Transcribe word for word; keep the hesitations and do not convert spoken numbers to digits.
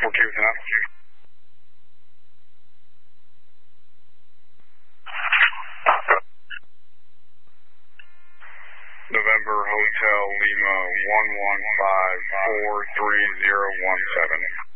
four Q now. November Hotel Lima one one five four three zero one seven.